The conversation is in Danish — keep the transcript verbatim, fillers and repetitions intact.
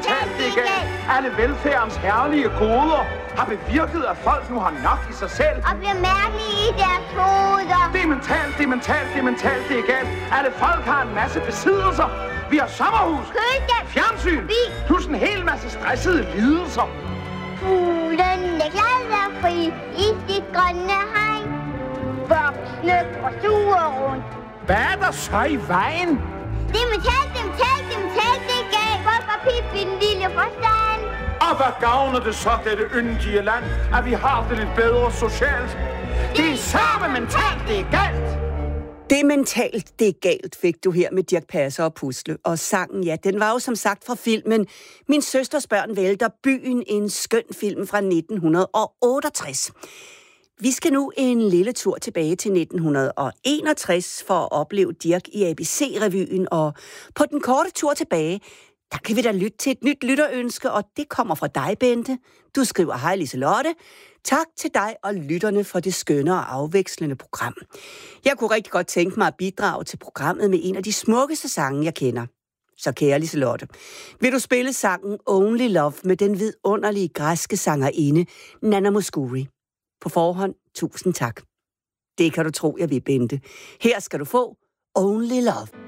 mentalt det er galt. Alle velfærdens herlige goder har bevirket, at folk nu har nok i sig selv. Og bliver mærkelige i deres hoveder. Det er mentalt, det er mentalt, det er mentalt, det er galt. Alle folk har en masse besiddelser. Vi har sommerhus, køleskab, fjernsyn, bil, plus en hel masse stressede lidelser. Fuglen er glad og fri i sit grønne hegn. Voksne og sure rundt. Hvad er der så i vejen? Det er mentalt, det er mentalt, det er mentalt, det er galt. Folk og pip i den lille forstand. Og hvad gavner det så dette yndige land, at vi har det lidt bedre socialt? Det er sørme mentalt, det er galt. Det er mentalt, det er galt, fik du her med Dirch Passer og Pusle. Og sangen, ja, den var jo som sagt fra filmen Min søsters børn vælter byen, en skøn film fra nitten otteogtres. Vi skal nu en lille tur tilbage til nitten enogtres for at opleve Dirch i A B C-revyen, og på den korte tur tilbage, der kan vi da lytte til et nyt lytterønske, og det kommer fra dig, Bente. Du skriver, hej Liselotte. Tak til dig og lytterne for det skønne og afvekslende program. Jeg kunne rigtig godt tænke mig at bidrage til programmet med en af de smukkeste sange, jeg kender. Så kære Liselotte, vil du spille sangen Only Love med den vidunderlige græske sangerinde Nana Mouskouri? På forhånd, tusind tak. Det kan du tro, jeg vil, Bente. Her skal du få Only Love.